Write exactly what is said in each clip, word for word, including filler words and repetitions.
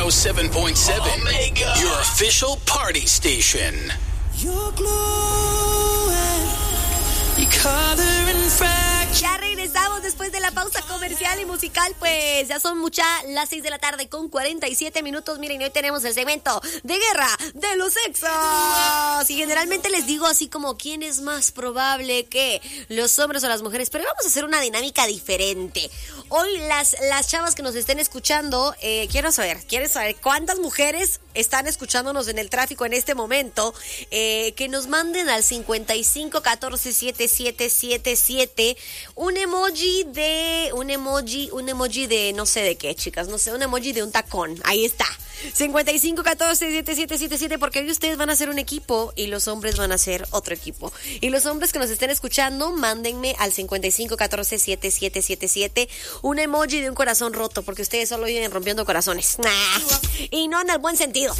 oh seven point seven, Omega, your official party station. You're glowing, your color and fragrance. Ya regresamos después de la pausa comercial y musical, pues ya son muchas las seis de la tarde con cuarenta y siete minutos. Miren, hoy tenemos el segmento de Guerra de los Sexos. Y generalmente les digo así como quién es más probable que los hombres o las mujeres, pero vamos a hacer una dinámica diferente. Hoy las, las chavas que nos estén escuchando, eh, quiero saber, quiero saber cuántas mujeres están escuchándonos en el tráfico en este momento, eh, que nos manden al cincuenta y cinco catorce setenta y siete setenta y siete un emoji de, un emoji, un emoji de no sé de qué, chicas, no sé, un emoji de un tacón, ahí está. cincuenta y cinco catorce setenta y siete setenta y siete, porque hoy ustedes van a ser un equipo y los hombres van a ser otro equipo. Y los hombres que nos estén escuchando, mándenme al cincuenta y cinco catorce setenta y siete setenta y siete un emoji de un corazón roto, porque ustedes solo viven rompiendo corazones. Nah. Y no en el buen sentido.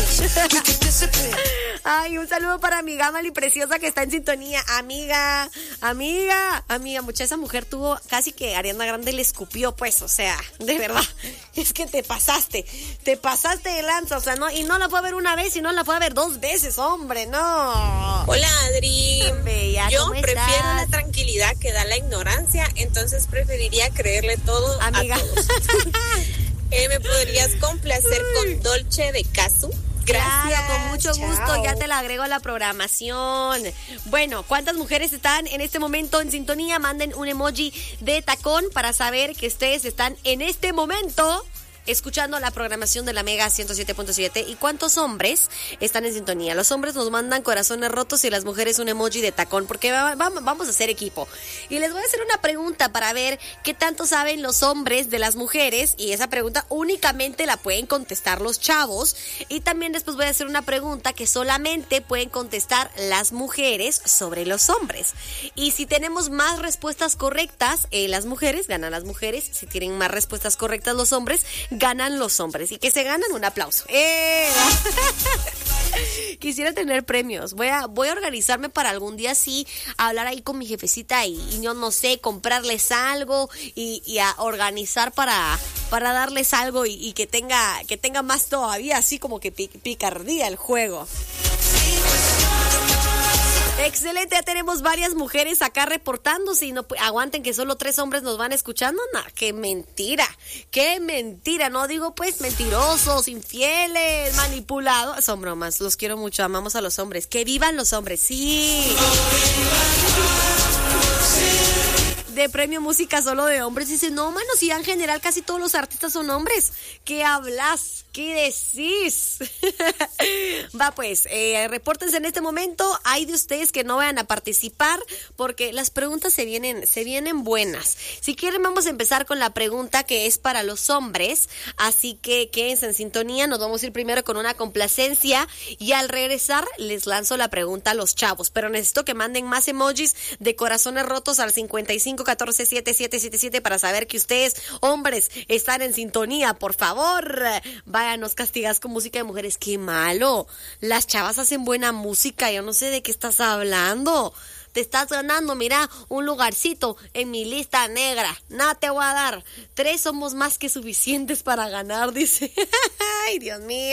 Ay, un saludo para mi Gamali preciosa que está en sintonía. Amiga, amiga, amiga, mucha esa mujer tuvo casi que Ariana Grande le escupió, pues, o sea, de verdad. Es que te pasaste, te pasaste de lanza, o sea, no, y no la fue a ver una vez y no la fue a ver dos veces, hombre, no. Hola, Adri. Bella, yo prefiero estás? la tranquilidad que da la ignorancia, entonces preferiría creerle todo amiga. a todos. eh, ¿Me podrías complacer con Dolce de Casu? Gracias. Claro, con mucho Chao. gusto, ya te la agrego a la programación. Bueno, ¿cuántas mujeres están en este momento en sintonía? Manden un emoji de tacón para saber que ustedes están en este momento escuchando la programación de la Mega ciento siete punto siete. ¿Y cuántos hombres están en sintonía? Los hombres nos mandan corazones rotos y las mujeres un emoji de tacón, porque va, va, vamos a hacer equipo. Y les voy a hacer una pregunta para ver qué tanto saben los hombres de las mujeres, y esa pregunta únicamente la pueden contestar los chavos. Y también después voy a hacer una pregunta que solamente pueden contestar las mujeres sobre los hombres. Y si tenemos más respuestas correctas, eh, las mujeres, ganan las mujeres. Si tienen más respuestas correctas los hombres, ganan los hombres. Y que se ganan un aplauso. ¡Eh! Quisiera tener premios. Voy a, voy a organizarme para algún día así, hablar ahí con mi jefecita y, y yo no sé, comprarles algo y, y a organizar para, para darles algo y, y que tenga, que tenga más todavía, así como que pic, picardía el juego. Excelente, ya tenemos varias mujeres acá reportándose y no aguanten que solo tres hombres nos van escuchando. No, qué mentira, qué mentira, no digo pues mentirosos, infieles, manipulados, son bromas, los quiero mucho, amamos a los hombres, que vivan los hombres, sí. De premio música solo de hombres, dice, no, mano, si en general casi todos los artistas son hombres. ¿Qué hablas? ¿Qué decís? Va pues, eh, repórtense en este momento. Hay de ustedes que no vayan a participar porque las preguntas se vienen, se vienen buenas. Si quieren vamos a empezar con la pregunta que es para los hombres, así que quédense en sintonía. Nos vamos a ir primero con una complacencia y al regresar les lanzo la pregunta a los chavos, pero necesito que manden más emojis de corazones rotos al cincuenta y cinco catorce setenta y siete setenta y siete para saber que ustedes, hombres, están en sintonía. Por favor, vaya, nos castigas con música de mujeres. ¡Qué malo! Las chavas hacen buena música, yo no sé de qué estás hablando. Te estás ganando, mira, un lugarcito en mi lista negra. Nada te voy a dar. Tres somos más que suficientes para ganar, dice. Ay, Dios mío.